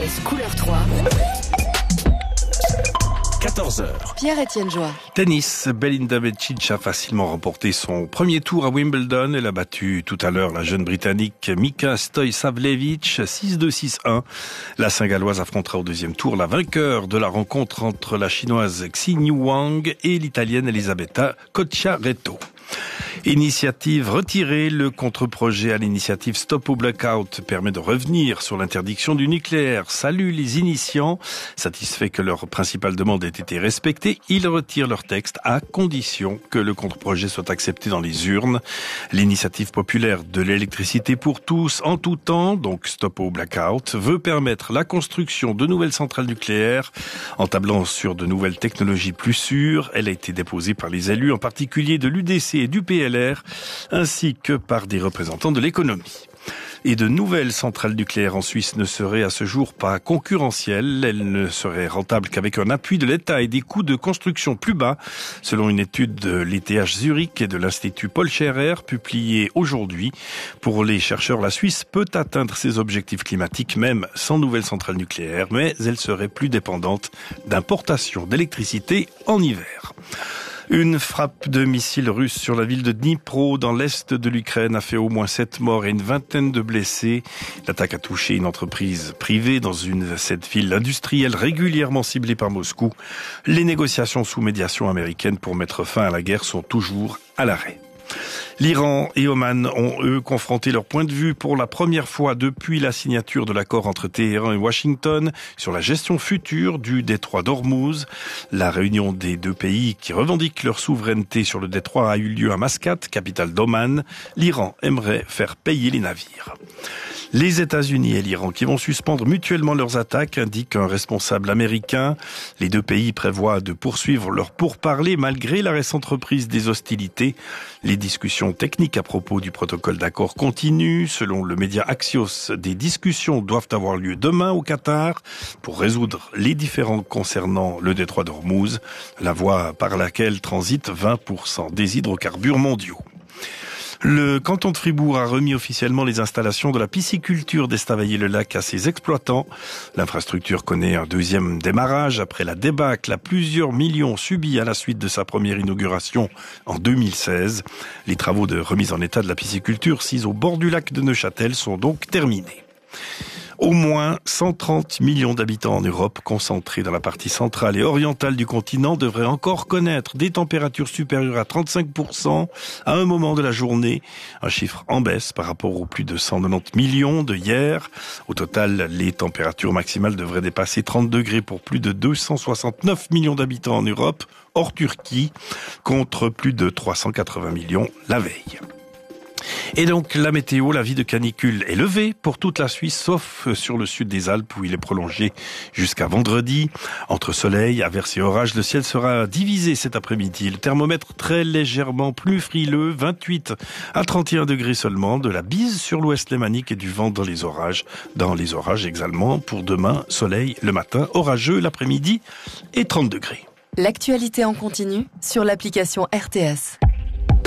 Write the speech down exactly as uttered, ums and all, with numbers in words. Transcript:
S couleur trois. quatorze heures. Pierre-Étienne Joie. Tennis, Belinda Bencic a facilement remporté son premier tour à Wimbledon. Elle a battu tout à l'heure la jeune Britannique Mika Stojsavljevic six deux six un. La Saint-Galloise affrontera au deuxième tour la vainqueur de la rencontre entre la Chinoise Xinyu Wang et l'Italienne Elisabetta Cocciaretto. Initiative retirée, le contre-projet à l'initiative Stop au Blackout permet de revenir sur l'interdiction du nucléaire. Salut les initiants, satisfaits que leur principale demande ait été respectée, ils retirent leur texte à condition que le contre-projet soit accepté dans les urnes. L'initiative populaire de l'électricité pour tous en tout temps, donc Stop au Blackout, veut permettre la construction de nouvelles centrales nucléaires en tablant sur de nouvelles technologies plus sûres. Elle a été déposée par les élus, en particulier de l'U D C et du P L R, ainsi que par des représentants de l'économie. Et de nouvelles centrales nucléaires en Suisse ne seraient à ce jour pas concurrentielles. Elles ne seraient rentables qu'avec un appui de l'État et des coûts de construction plus bas, selon une étude de l'E T H Zurich et de l'Institut Paul Scherrer, publiée aujourd'hui. Pour les chercheurs, la Suisse peut atteindre ses objectifs climatiques même sans nouvelles centrales nucléaires, mais elle serait plus dépendante d'importations d'électricité en hiver. Une frappe de missiles russes sur la ville de Dnipro, dans l'est de l'Ukraine, a fait au moins sept morts et une vingtaine de blessés. L'attaque a touché une entreprise privée dans une cette ville industrielle régulièrement ciblée par Moscou. Les négociations sous médiation américaine pour mettre fin à la guerre sont toujours à l'arrêt. L'Iran et Oman ont, eux, confronté leur point de vue pour la première fois depuis la signature de l'accord entre Téhéran et Washington sur la gestion future du détroit d'Ormuz. La réunion des deux pays qui revendiquent leur souveraineté sur le détroit a eu lieu à Mascate, capitale d'Oman. L'Iran aimerait faire payer les navires. Les États-Unis et l'Iran qui vont suspendre mutuellement leurs attaques, indique un responsable américain. Les deux pays prévoient de poursuivre leurs pourparlers malgré la récente reprise des hostilités. Les discussions techniques à propos du protocole d'accord continuent. Selon le média Axios, des discussions doivent avoir lieu demain au Qatar pour résoudre les différends concernant le détroit d'Ormuz, la voie par laquelle transitent vingt pour cent des hydrocarbures mondiaux. Le canton de Fribourg a remis officiellement les installations de la pisciculture d'Estavayer-le-Lac à ses exploitants. L'infrastructure connaît un deuxième démarrage après la débâcle à plusieurs millions subis à la suite de sa première inauguration en deux mille seize. Les travaux de remise en état de la pisciculture sise au bord du lac de Neuchâtel sont donc terminés. Au moins cent trente millions d'habitants en Europe, concentrés dans la partie centrale et orientale du continent, devraient encore connaître des températures supérieures à trente-cinq pour cent à un moment de la journée. Un chiffre en baisse par rapport aux plus de cent quatre-vingt-dix millions de hier. Au total, les températures maximales devraient dépasser trente degrés pour plus de deux cent soixante-neuf millions d'habitants en Europe, hors Turquie, contre plus de trois cent quatre-vingts millions la veille. Et donc la météo, l'avis de canicule est levé pour toute la Suisse, sauf sur le sud des Alpes où il est prolongé jusqu'à vendredi. Entre soleil, averses et orages, le ciel sera divisé cet après-midi. Le thermomètre très légèrement plus frileux, vingt-huit à trente et un degrés seulement, de la bise sur l'ouest lémanique et du vent dans les orages. Dans les orages également, pour demain, soleil le matin, orageux l'après-midi et trente degrés. L'actualité en continu sur l'application R T S.